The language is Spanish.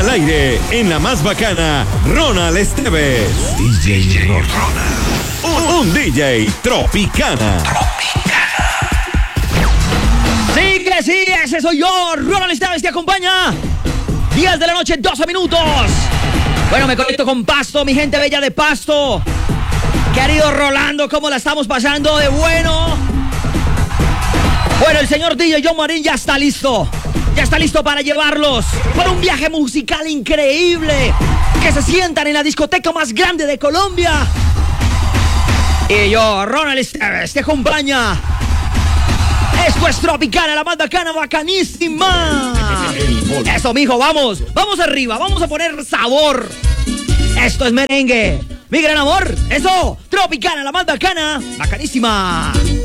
Al aire, en la más bacana, Ronald Esteves. DJ Ronald. Un DJ Tropicana. Sí que sí, ese soy yo, Ronald Esteves, te acompaña. 10 de la noche, 12 minutos. Bueno, me conecto con Pasto, mi gente bella de Pasto. Querido Rolando, ¿cómo la estamos pasando de bueno? Bueno, el señor DJ John Marín ya está listo. Ya está listo para llevarlos por un viaje musical increíble. Que se sientan en la discoteca más grande de Colombia. Y yo, Ronald Esteves, te acompaña. Esto es Tropicana, la más bacana, bacanísima. Eso, mijo, vamos arriba, vamos a poner sabor. Esto es merengue, mi gran amor. Eso, Tropicana, la más bacana, bacanísima.